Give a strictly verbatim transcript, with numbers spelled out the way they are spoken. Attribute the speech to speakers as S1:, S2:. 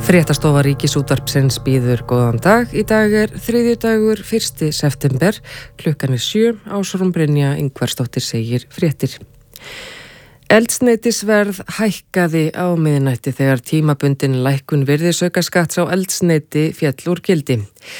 S1: Fréttastofa Ríkisútvarpsins býður góðan dag. Í dag er þriðjudagur fyrsta september, klukkan er sjö, Ásrún Brynja Ingvarsdóttir segir fréttir. Eldsneytisverð hækkaði á miðnætti þegar tímabundin lækkun virðisaukaskatts á eldsneyti féll úr gildi.